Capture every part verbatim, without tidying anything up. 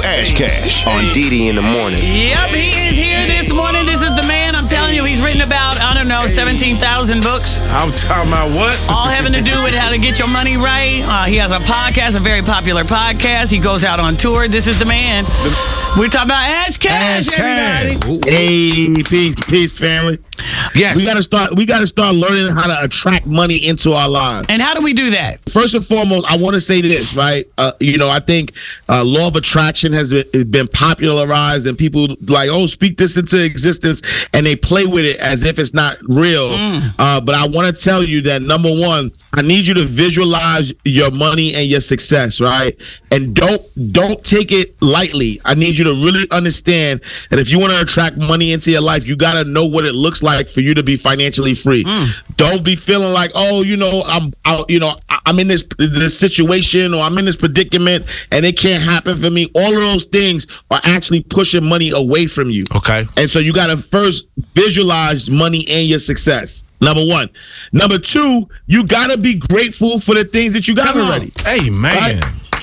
Ash Cash on D D in the morning. Yep, he is here this morning. This is the man. I'm telling you, he's written about, I don't know, seventeen thousand books. I'm talking about what? All having to do with how to get your money right. Uh, he has a podcast, a very popular podcast. He goes out on tour. This is the man. We're talking about Ash Cash, Ash Cash. everybody. Hey, peace, peace, family. Yes. We gotta start. We gotta start learning how to attract money into our lives. And how do we do that? First and foremost, I want to say this, right? Uh, you know, I think uh, law of attraction has been, been popularized, and people like, oh, speak this into existence, and they play with it as if it's not real. Mm. Uh, but I want to tell you that number one, I need you to visualize your money and your success, right? And don't don't take it lightly. I need you to really understand that if you want to attract money into your life, you got to know what it looks like for you to be financially free. Mm. Don't be feeling like, oh, you know, I'm, I, you know, I'm in this this situation, or I'm in this predicament, and it can't happen for me. All of those things are actually pushing money away from you. Okay. And so you got to first visualize money and your success. Number one. Number two, you got to be grateful for the things that you got Come on. already. Amen. Right?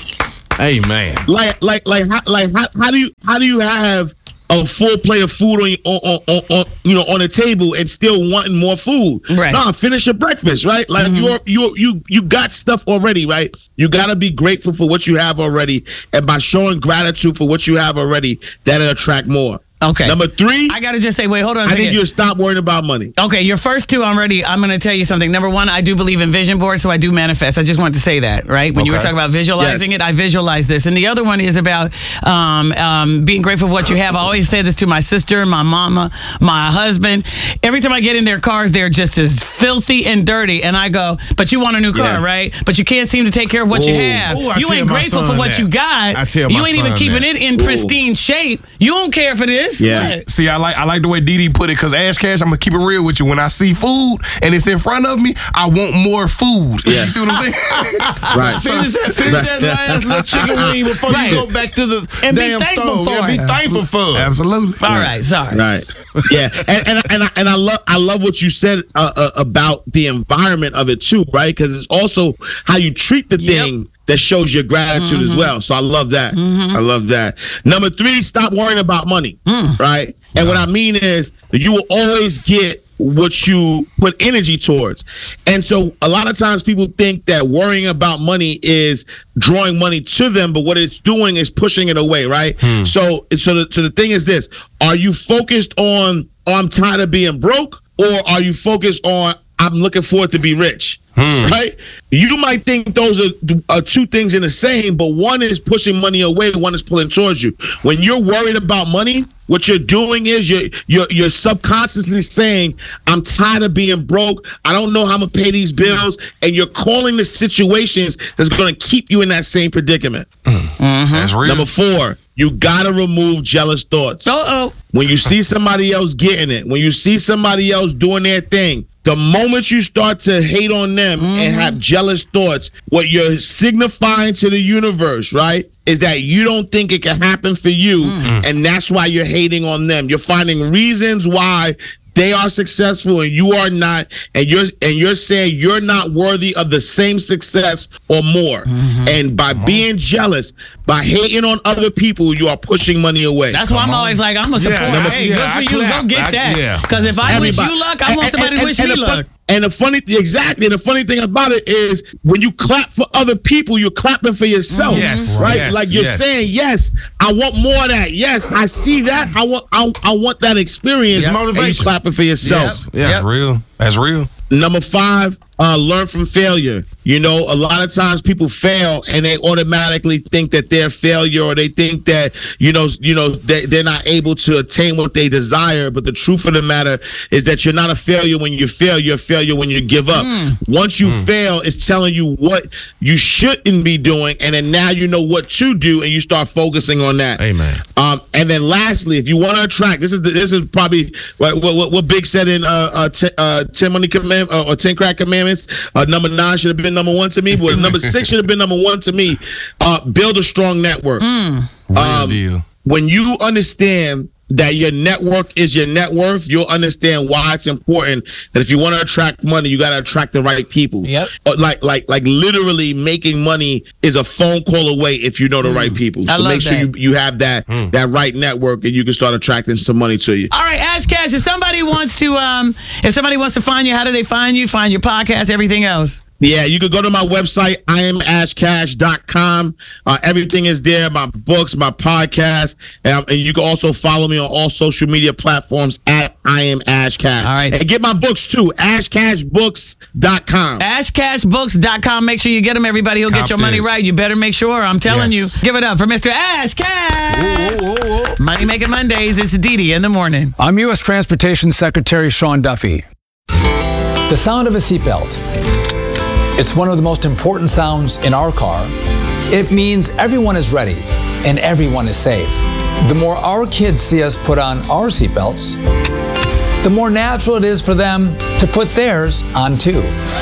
Amen. Like, like, like, how, like, how, how do you, how do you have a full plate of food on, on, on, on, you know, on the table and still wanting more food? Right. No, finish your breakfast, right? Like Mm-hmm. you're, you, you, you got stuff already, right? You got to be grateful for what you have already, and by showing gratitude for what you have already, that'll attract more. Okay. Number three, I got to just say, wait, hold on a I second. need you to stop worrying about money. Okay, your first two, I'm ready. I'm going to tell you something. Number one, I do believe in vision boards, so I do manifest. I just wanted to say that, right? When you were Okay. talking about visualizing Yes. it, I visualize this. And the other one is about um, um, being grateful for what you have. I always say this to my sister, my mama, my husband. Every time I get in their cars, they're just as filthy and dirty. And I go, but you want a new car, Yeah. right? But you can't seem to take care of what you Ooh. have. Ooh, I you tell ain't my grateful for son what that. you got. I tell you my ain't even son keeping that. it in pristine shape. You don't care for this. Yeah. Shit. See, I like I like the way Dee Dee put it, because Ash Cash, I'm gonna keep it real with you. When I see food and it's in front of me, I want more food. Yeah. You see what I'm saying? Right. Finish that, finish that last little chicken wing before Right. you go back to the And be damn thankful stove. for Yeah, be it. thankful for it. Absolutely. All right, sorry. Right. Yeah. And and and I, and I love I love what you said uh, uh, about the environment of it too, right? Because it's also how you treat the Yep. thing that shows your gratitude Mm-hmm. as well. So I love that. I love that. Number three, stop worrying about money. Mm. Right. And what I mean is you will always get what you put energy towards. And so a lot of times people think that worrying about money is drawing money to them, but what it's doing is pushing it away, right? So so the, so the thing is this, are you focused on, oh, I'm tired of being broke, or are you focused on, I'm looking forward to be rich? Right? You might think those are, are two things in the same, but one is pushing money away, one is pulling towards you. When you're worried about money, what you're doing is you're you're, you're subconsciously saying, I'm tired of being broke. I don't know how I'm gonna pay these bills, and you're calling the situations that's gonna keep you in that same predicament. That's real. Number four, you gotta remove jealous thoughts. Uh-oh. When you see somebody else getting it, when you see somebody else doing their thing, the moment you start to hate on them and have jealous thoughts, what you're signifying to the universe, right, is that you don't think it can happen for you, and that's why you're hating on them. You're finding reasons why they are successful and you are not, and you're and you're saying you're not worthy of the same success or more. And by being jealous, by hating on other people, you are pushing money away. That's why I'm always like, I'm going to support. Yeah, number- hey, yeah, good for I you. clap. Go get I- that. yeah. Because if I wish you luck, I want somebody to wish me the fun- luck. And the funny, exactly, the funny thing about it is when you clap for other people, you're clapping for yourself. Yes, right? yes, like you're yes. saying, yes, I want more of that. Yes, I see that. I want, I, I want that experience. Yep. And you Motivation. clapping for yourself. Yes. Yeah, Yep. that's real. That's real. Number five, uh, learn from failure. You know, a lot of times people fail and they automatically think that they're a failure, or they think that, you know, you know, they, they're not able to attain what they desire. But the truth of the matter is that you're not a failure when you fail. You're a failure when you give up. Once you fail, it's telling you what you shouldn't be doing. And then now you know what to do, and you start focusing on that. Amen. Um, and then lastly, if you want to attract, this is the, this is probably what, what, what Big said in uh, uh, t- uh, ten money command uh, or ten crack commandments. Uh, number nine should have been number one to me, but number six should have been number one to me. Uh, build a strong network. Real Um, deal. When you understand that your network is your net worth, you'll understand why it's important that if you want to attract money, you got to attract the right people. Yep. Like, like, like literally making money is a phone call away if you know the mm. right people. So I love make sure that. you, you have that, mm. that right network and you can start attracting some money to you. All right, Ash Cash, if somebody wants to, um, if somebody wants to find you, how do they find you? Find your podcast, everything else? Yeah, you can go to my website, I am ash cash dot com. Uh, everything is there, my books, my podcast. And, and you can also follow me on all social media platforms at I am Ash Cash. All right. And get my books too, ash cash books dot com. ash cash books dot com. Make sure you get them, everybody. He'll get your money right. You better make sure. I'm telling Yes. you. Give it up for Mister Ash Cash. Whoa, whoa, whoa, whoa. Money Making Mondays. It's Didi in the morning. I'm U S Transportation Secretary Sean Duffy. The sound of a seatbelt. It's one of the most important sounds in our car. It means everyone is ready and everyone is safe. The more our kids see us put on our seatbelts, the more natural it is for them to put theirs on too.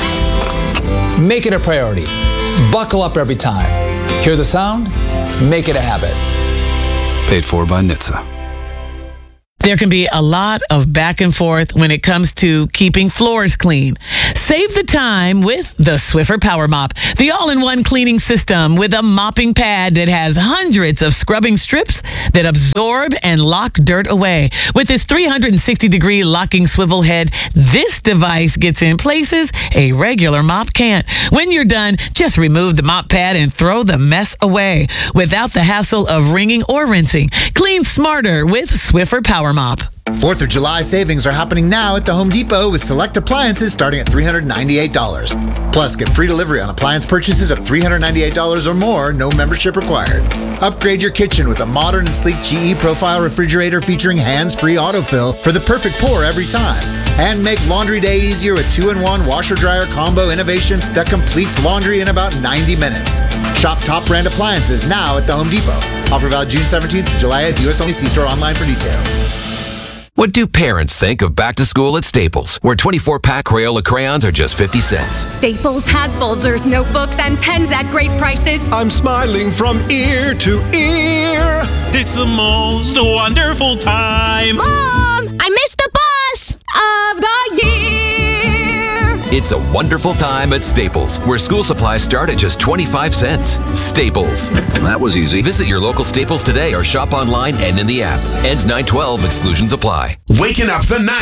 Make it a priority. Buckle up every time. Hear the sound? Make it a habit. Paid for by N H T S A. There can be a lot of back and forth when it comes to keeping floors clean. Save the time with the Swiffer Power Mop, the all-in-one cleaning system with a mopping pad that has hundreds of scrubbing strips that absorb and lock dirt away. With its three hundred sixty degree locking swivel head, this device gets in places a regular mop can't. When you're done, just remove the mop pad and throw the mess away without the hassle of wringing or rinsing. Clean smarter with Swiffer Power Mop. fourth of July savings are happening now at the Home Depot with select appliances starting at three hundred ninety-eight dollars. Plus, get free delivery on appliance purchases of three hundred ninety-eight dollars or more, no membership required. Upgrade your kitchen with a modern and sleek G E Profile refrigerator featuring hands-free autofill for the perfect pour every time. And make laundry day easier with two in one washer-dryer combo innovation that completes laundry in about ninety minutes. Shop top brand appliances now at the Home Depot. Offer valid June seventeenth to July eighth, U S only. See store online for details. What do parents think of back to school at Staples, where twenty-four pack Crayola crayons are just fifty cents? Staples has folders, notebooks, and pens at great prices. I'm smiling from ear to ear. It's the most wonderful time. Mom, I missed the bus of the year. It's a wonderful time at Staples, where school supplies start at just twenty-five cents. Staples. That was easy. Visit your local Staples today or shop online and in the app. Ends nine twelve. Exclusions apply. Waking up the night.